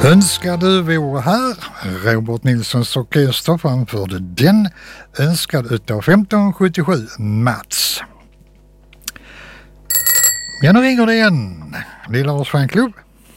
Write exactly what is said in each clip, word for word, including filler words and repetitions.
Önskar du vore här. Robert Nilssons orkester framförde den, önskad utav femton sjuttiosju Mats. Ja, nu ringer det igen. Lilla Lars fanklubb.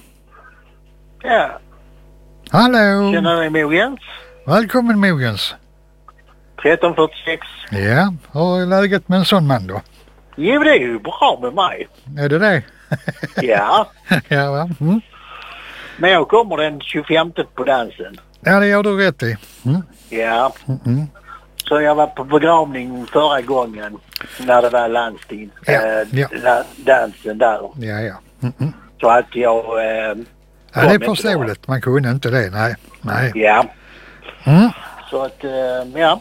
Ja. Hallå. Känner dig Mogens? Välkommen Mogens. tretton fyrtiosex. Ja, hur är läget med en sån man då? Jo, det är ju bra med mig. Är det det? Ja. Ja, va? Mm. Men jag kommer den tjugofemte på dansen. Ja, det gör du rätt i. Mm. Ja. Mm. Så jag var på begravning förra gången när det var landsting. Ja, äh, ja. La, dansen där. Ja, ja. Mm. Så att jag... Äh, Ja, det är förståeligt. Man kunde inte det, nej. nej. Ja. Mm. Så att, äh, ja.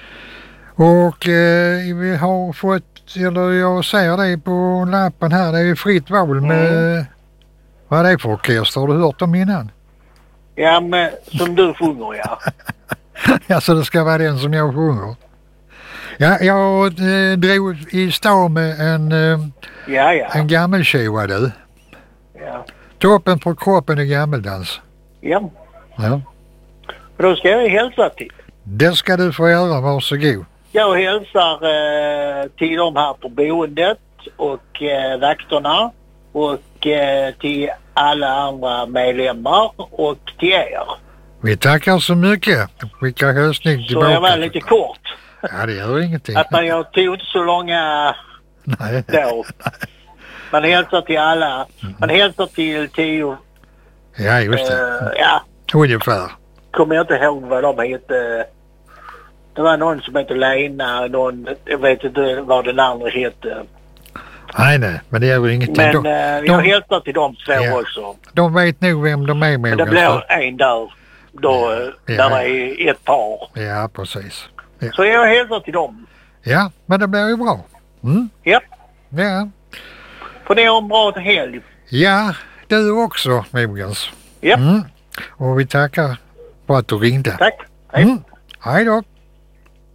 Och eh, vi har fått, eller jag säger det på lappen här, det är fritt val med, mm. vad är det för orkester? Har du hört om innan? Ja, men som du sjunger, ja. Ja, så det ska vara den som jag sjunger. Ja, jag eh, drog i stad med en, eh, ja, ja. en gammeltjoa du. Ja. Toppen på kroppen i gammeldans. Ja. Ja. Då ska jag hälsa till. Det ska du få göra, varsågod. Jag hälsar eh, till de här på boendet och eh, vakterna och eh, till alla andra medlemmar och till er. Vi tackar så mycket. Skicka hälsning Så tillbaka. jag var lite kort. Ja, det gör ingenting. Att man, jag tog inte så långa Nej. då. Man hälsar till alla. Man hälsar till tio. Ja, just det. Eh, ja. Ungefär. Kommer jag inte ihåg vad de hette. Det var någon som hette Lena. Någon, jag vet inte vad den andra hette. Nej, nej, men det är väl ingenting. Men de, eh, jag de, hälsar till de två ja, också. de vet nog vem de är med. Men det blir en där. Då, ja, där ja. det är ett par. Ja, precis. Ja. Så jag hälsar till dem. Ja, men det blir ju bra. Mm. Ja. Ja. För det är en bra helg. Ja, du också, Mogens. Ja. Mm. Och vi tackar för att du ringde. Tack. Hej. Mm. Hej då.